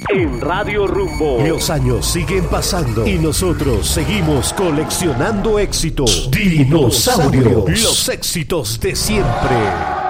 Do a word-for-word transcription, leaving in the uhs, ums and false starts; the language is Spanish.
en Radio Rumbo. Los años siguen pasando y nosotros seguimos coleccionando éxitos. Dinosaurios, los éxitos de siempre.